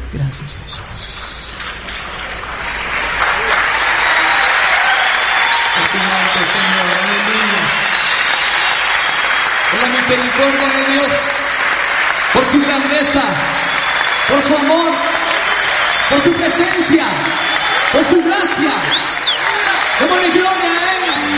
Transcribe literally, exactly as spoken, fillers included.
Gracias, Jesús. Estimante Señor, aleluya. Por la misericordia de Dios, por su grandeza, por su amor, por su presencia, por su gracia. Démosle gloria a Él.